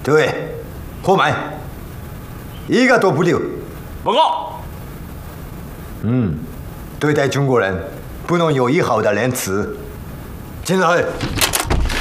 对，活埋，一个都不留。 报告。 对待中国人不能有以后的仁慈。进来。